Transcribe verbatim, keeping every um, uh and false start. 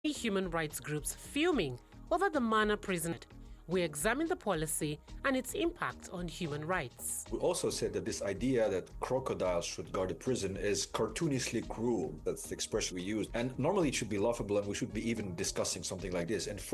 Human rights groups fuming over the manner presented. We examine the policy and its impact on human rights. We also said that this idea that crocodiles should guard a prison is cartoonishly cruel. That's the expression we used. And normally it should be laughable and we should be even discussing something like this. And